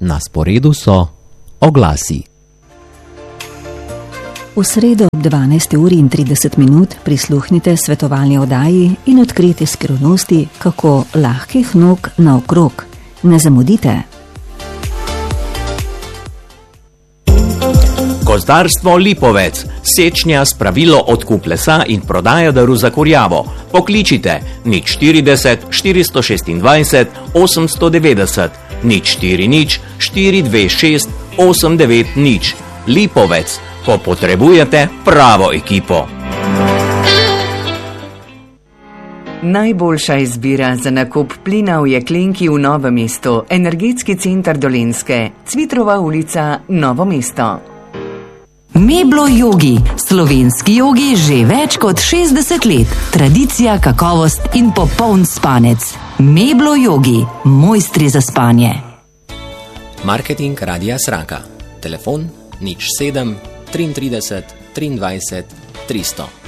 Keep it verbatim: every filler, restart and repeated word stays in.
Na sporedu so oglasi. V sredo ob dvanajsti uri in trideset minut prisluhnite svetovalni oddaji in odkrijte skrivnosti, kako lahkih nog naokrog. Ne zamudite. Gozdarstvo Lipovec, sečnja, spravilo, odkup lesa in prodaja drv za kurjavo. Pokličite nič štirideset štiristo šestindvajset osemsto devetdeset, nič štiri nič štiri dve šest osem devet nič. Lipovec, ko potrebujete pravo ekipo. Najboljša izbira za nakup plina v jeklenki v Novem mestu, energetski center Dolenjske, Cvitrova ulica, Novo mesto. Meblo Yogi, slovenski jogi že več kot šestdeset let, tradicija, kakovost in popoln spanec. Meblo Yogi, mojstri za spanje. Marketing Radia Sraka. Telefon nič sedem triintrideset triindvajset tristo.